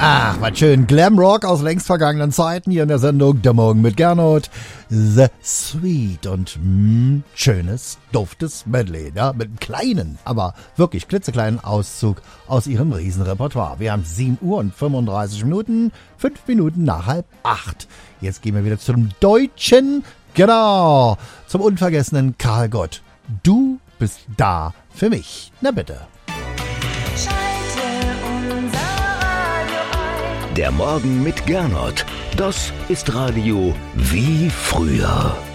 Ach, was schön. Glamrock aus längst vergangenen Zeiten hier in der Sendung Der Morgen mit Gernot. The Sweet und schönes, duftes Medley, ja, mit einem kleinen, aber wirklich klitzekleinen Auszug aus ihrem Riesenrepertoire. Wir haben 7 Uhr und 35 Minuten, 5 Minuten nach 7:30. Jetzt gehen wir wieder zum Deutschen, genau, zum unvergessenen Karl Gott. Du bist da für mich. Na bitte. Der Morgen mit Gernot. Das ist Radio wie früher.